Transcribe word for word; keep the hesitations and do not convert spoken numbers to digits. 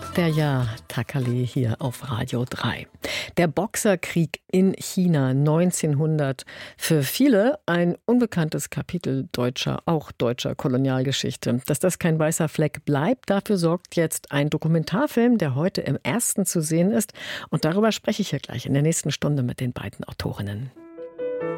Derya Thakali hier auf Radio drei. Der Boxerkrieg in China neunzehnhundert. Für viele ein unbekanntes Kapitel deutscher, auch deutscher Kolonialgeschichte. Dass das kein weißer Fleck bleibt, dafür sorgt jetzt ein Dokumentarfilm, der heute im ersten zu sehen ist. Und darüber spreche ich hier gleich in der nächsten Stunde mit den beiden Autorinnen.